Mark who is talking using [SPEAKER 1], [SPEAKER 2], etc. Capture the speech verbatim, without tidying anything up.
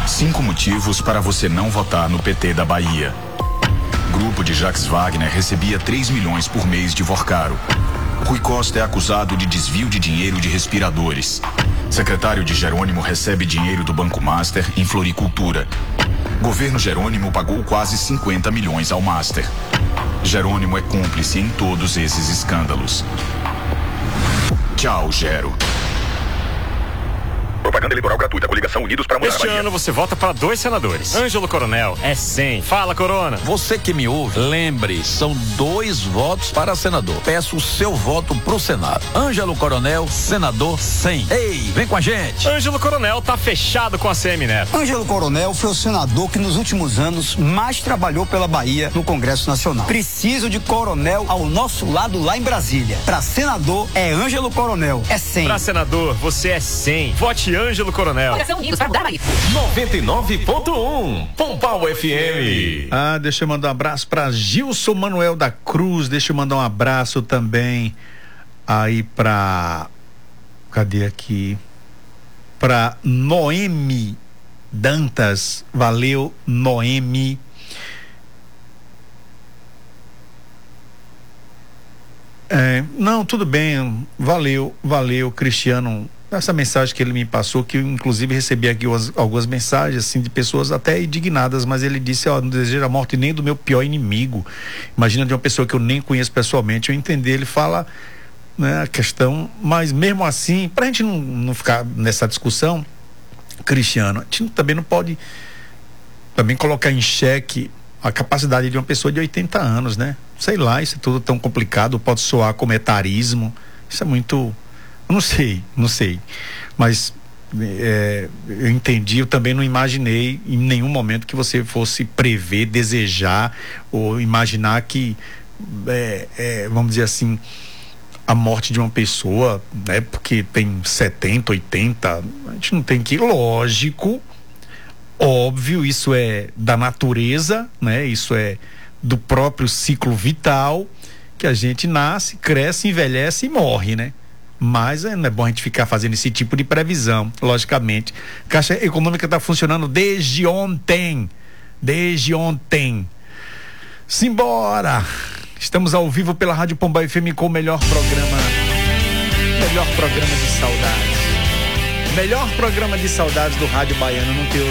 [SPEAKER 1] Cinco motivos para você não votar no P T da Bahia. Grupo de Jacques Wagner recebia três milhões por mês de Vorcaro. Rui Costa é acusado de desvio de dinheiro de respiradores. Secretário de Jerônimo recebe dinheiro do Banco Master em floricultura. Governo Jerônimo pagou quase cinquenta milhões ao Master. Jerônimo é cúmplice em todos esses escândalos. Tchau, Gero.
[SPEAKER 2] Propaganda eleitoral gratuita, coligação Unidos para mudar
[SPEAKER 3] Este
[SPEAKER 2] a Bahia.
[SPEAKER 3] ano você vota para dois senadores. Ângelo Coronel é cem. Fala, Corona.
[SPEAKER 4] Você que me ouve, lembre, são dois votos para senador. Peço o seu voto pro Senado. Ângelo Coronel, senador cem. Ei, vem com a gente.
[SPEAKER 3] Ângelo Coronel tá fechado com a Semineto.
[SPEAKER 5] Ângelo Coronel foi o senador que nos últimos anos mais trabalhou pela Bahia no Congresso Nacional. Preciso de Coronel ao nosso lado lá em Brasília. Para senador é Ângelo Coronel, é cem.
[SPEAKER 3] Para senador, você é cem. Vote Ângelo Coronel.
[SPEAKER 6] noventa e nove ponto um Pompau F M.
[SPEAKER 7] Ah, deixa eu mandar um abraço para Gilson Manuel da Cruz. Deixa eu mandar um abraço também aí para cadê aqui? Para Noemi Dantas. Valeu, Noemi. É, não, tudo bem. Valeu, valeu, Cristiano. Essa mensagem que ele me passou, que eu inclusive recebi aqui umas, algumas mensagens assim de pessoas até indignadas, mas ele disse, ó, não desejo a morte nem do meu pior inimigo. Imagina de uma pessoa que eu nem conheço pessoalmente. Eu entendi, ele fala, né, a questão, mas mesmo assim, pra gente não, não ficar nessa discussão, Cristiano, a gente também não pode também colocar em xeque a capacidade de uma pessoa de oitenta anos, né? Sei lá, isso é tudo tão complicado, pode soar como etarismo, isso é muito... Eu não sei, não sei, mas é, eu entendi, eu também não imaginei em nenhum momento que você fosse prever, desejar ou imaginar que, é, é, vamos dizer assim, a morte de uma pessoa, né, porque tem setenta, oitenta, a gente não tem que, lógico, óbvio, isso é da natureza, né, isso é do próprio ciclo vital, que a gente nasce, cresce, envelhece e morre, né? Mas é, não é bom a gente ficar fazendo esse tipo de previsão, logicamente. Caixa Econômica está funcionando desde ontem. Desde ontem. Simbora! Estamos ao vivo pela Rádio Pombal F M com o melhor programa. Melhor programa de saudades. Melhor programa de saudades do Rádio Baiano, não tem outro.